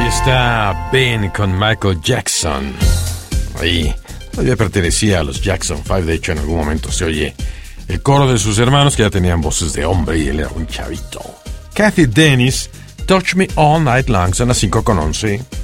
está Ben con Michael Jackson. Ahí todavía pertenecía a los Jackson 5. De hecho, en algún momento se oye el coro de sus hermanos, que ya tenían voces de hombre y él era un chavito. Kathy Dennis, Touch Me All Night Long, son las 5:11.